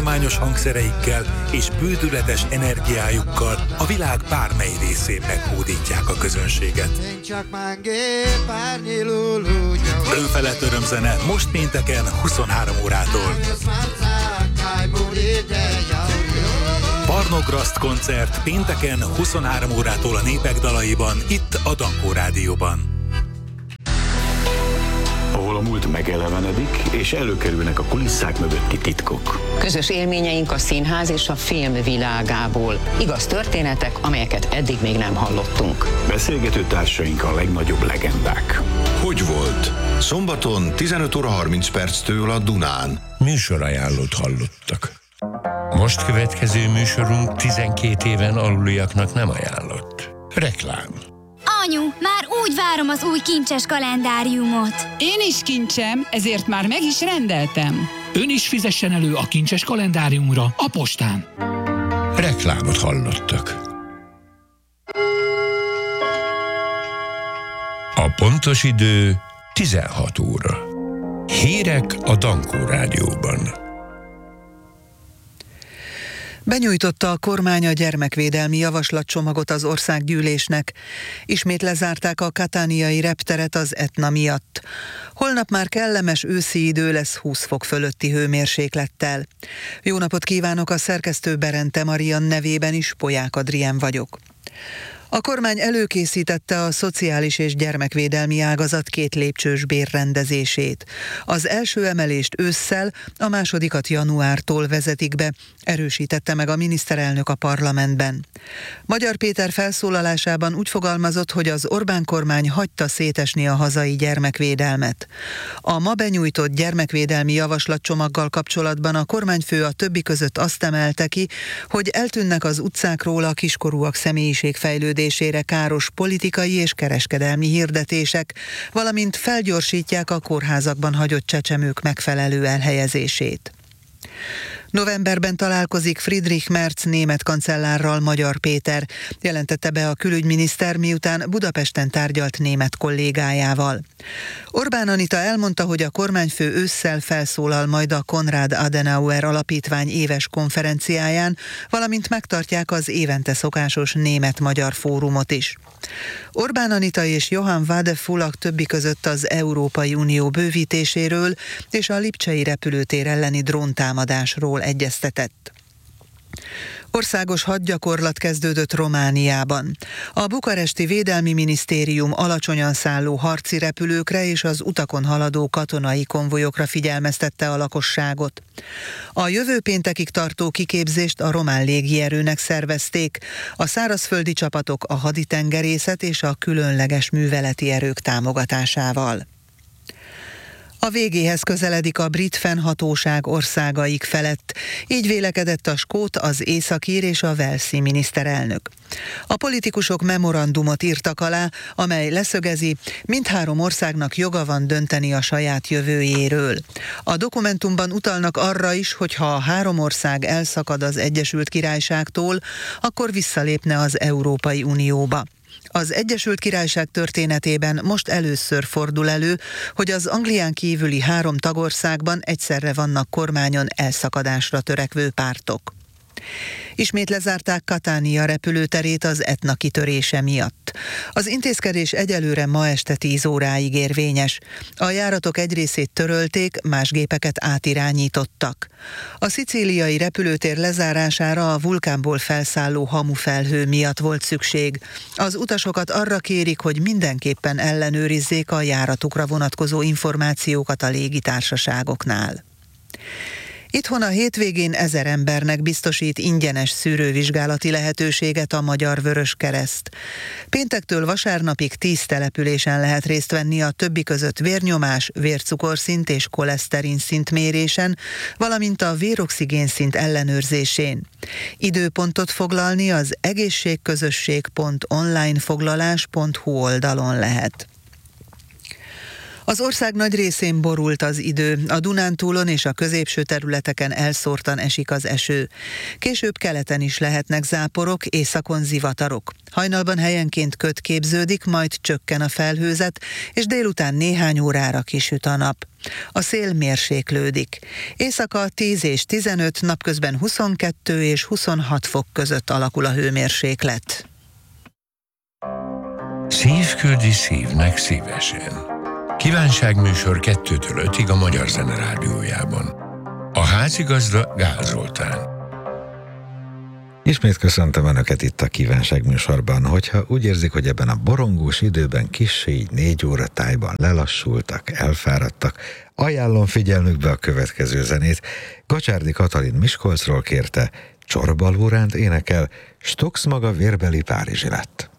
hagyományos hangszereikkel és bődületes energiájukkal a világ bármely részén meghódítják a közönséget. Önfelett örömzene most pénteken 23 órától. Barnograszt koncert pénteken 23 órától a Népek dalaiban, itt a Dankó Rádióban. Ahol a múlt megelevenedik, és előkerülnek a kulisszák mögötti titkok. Közös élményeink a színház és a film világából. Igaz történetek, amelyeket eddig még nem hallottunk. Beszélgető társaink a legnagyobb legendák. Hogy volt? Szombaton 15 óra 30 perctől a Dunán. Műsorajánlót hallottak. Most következő műsorunk 12 éven aluliaknak nem ajánlott. Reklám. Anyu, már úgy várom az új kincses kalendáriumot. Én is kincsem, ezért már meg is rendeltem. Ön is fizessen elő a kincses kalendáriumra a postán. Reklámot hallottak. A pontos idő 16 óra. Hírek a Dankó Rádióban. Benyújtotta a kormány a gyermekvédelmi javaslatcsomagot az országgyűlésnek. Ismét lezárták a katániai repteret az Etna miatt. Holnap már kellemes őszi idő lesz 20 fok fölötti hőmérséklettel. Jó napot kívánok, a szerkesztő Berente Marian nevében is, Polyák Adrien vagyok. A kormány előkészítette a szociális és gyermekvédelmi ágazat 2 lépcsős bérrendezését. Az első emelést ősszel, a másodikat januártól vezetik be, erősítette meg a miniszterelnök a parlamentben. Magyar Péter felszólalásában úgy fogalmazott, hogy az Orbán kormány hagyta szétesni a hazai gyermekvédelmet. A ma benyújtott gyermekvédelmi javaslatcsomaggal kapcsolatban a kormányfő a többi között azt emelte ki, hogy eltűnnek az utcákról a kiskorúak személyiségfejlődésére káros politikai és kereskedelmi hirdetések, valamint felgyorsítják a kórházakban hagyott csecsemők megfelelő elhelyezését. Novemberben találkozik Friedrich Merz német kancellárral Magyar Péter, jelentette be a külügyminiszter, miután Budapesten tárgyalt német kollégájával. Orbán Anita elmondta, hogy a kormányfő ősszel felszólal majd a Konrad Adenauer Alapítvány éves konferenciáján, valamint megtartják az évente szokásos német-magyar fórumot is. Orbán Anita és Johann Wadefull többi között az Európai Unió bővítéséről és a lipcsei repülőtér elleni dróntámadásról egyeztetett. Országos hadgyakorlat kezdődött Romániában. A bukaresti Védelmi Minisztérium alacsonyan szálló harci repülőkre és az utakon haladó katonai konvojokra figyelmeztette a lakosságot. A jövő péntekig tartó kiképzést a román légierőnek szervezték, a szárazföldi csapatok a haditengerészet és a különleges műveleti erők támogatásával. A végéhez közeledik a brit fennhatóság országaik felett. Így vélekedett a skót, az északír és a walesi miniszterelnök. A politikusok memorandumot írtak alá, amely leszögezi, mindhárom országnak joga van dönteni a saját jövőjéről. A dokumentumban utalnak arra is, hogy ha a 3 ország elszakad az Egyesült Királyságtól, akkor visszalépne az Európai Unióba. Az Egyesült Királyság történetében most először fordul elő, hogy az Anglián kívüli 3 tagországban egyszerre vannak kormányon elszakadásra törekvő pártok. Ismét lezárták Katánia repülőterét az Etna kitörése miatt. Az intézkedés egyelőre ma este 10 óráig érvényes. A járatok egy részét törölték, más gépeket átirányítottak. A szicíliai repülőtér lezárására a vulkánból felszálló hamufelhő miatt volt szükség. Az utasokat arra kérik, hogy mindenképpen ellenőrizzék a járatukra vonatkozó információkat a légitársaságoknál. Itthon a hétvégén 1000 embernek biztosít ingyenes szűrővizsgálati lehetőséget a Magyar Vöröskereszt. Péntektől vasárnapig 10 településen lehet részt venni a többi között vérnyomás, vércukorszint és koleszterinszint mérésen, valamint a véroxigénszint ellenőrzésén. Időpontot foglalni az egészségközösség.onlinefoglalás.hu oldalon lehet. Az ország nagy részén borult az idő, a Dunántúlon és a középső területeken elszórtan esik az eső. Később keleten is lehetnek záporok, északon zivatarok. Hajnalban helyenként köd képződik, majd csökken a felhőzet, és délután néhány órára kisüt a nap. A szél mérséklődik. Éjszaka 10 és 15, napközben 22 és 26 fok között alakul a hőmérséklet. Szív küldi szívnek szívesen. Kívánságműsor 2-től 5-ig a Magyar Zene Rádiójában. A házigazda Gál Zoltán. Ismét köszöntöm Önöket itt a kívánságműsorban, hogyha úgy érzik, hogy ebben a borongós időben kissé így 4 óra tájban lelassultak, elfáradtak, ajánlom figyelmükbe a következő zenét. Gacsárdi Katalin Miskolcról kérte, Csorba Lóránt énekel, Stox maga vérbeli Párizsi lett.